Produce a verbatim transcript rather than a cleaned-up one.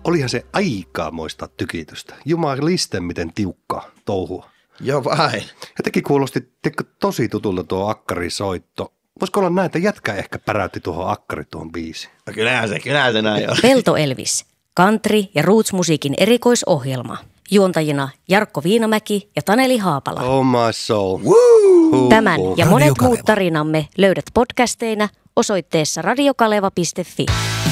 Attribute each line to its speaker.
Speaker 1: olihan se aikamoista tykitystä. Jumaliste, miten tiukkaa touhua.
Speaker 2: Joo vain.
Speaker 1: Jotenkin kuulosti tekö, tosi tutulta tuo akkarisoitto. Voisiko olla näin, että jätkä ehkä päräytti tuohon akkari tuohon biisiin?
Speaker 2: No kyllähän se, kyllähän se näin on.
Speaker 3: Pelto Elvis, country- ja roots-musiikin erikoisohjelma. Juontajina Jarkko Viinamäki ja Taneli Haapala.
Speaker 1: Oh my soul.
Speaker 2: Woo!
Speaker 3: Tämän ja
Speaker 4: Radio
Speaker 3: monet
Speaker 4: Kaleva.
Speaker 3: muut tarinamme löydät podcasteina osoitteessa radiokaleva piste fi.